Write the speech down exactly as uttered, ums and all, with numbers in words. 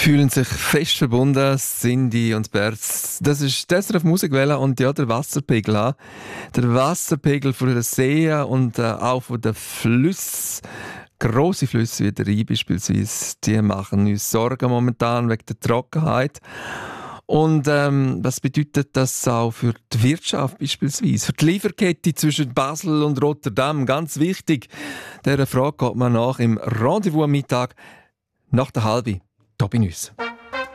Fühlen sich fest verbunden, Cindy und Bert. Das ist das auf Musikwelle und ja, der Wasserpegel. Ha? Der Wasserpegel von den Seen und äh, auch von den Flüssen. Grosse Flüsse wie der Rhein beispielsweise, die machen uns Sorgen momentan wegen der Trockenheit. Und ähm, was bedeutet das auch für die Wirtschaft beispielsweise? Für die Lieferkette zwischen Basel und Rotterdam, ganz wichtig. Dieser Frage geht man nach im Rendezvous am Mittag nach der Halbe. Da bei uns.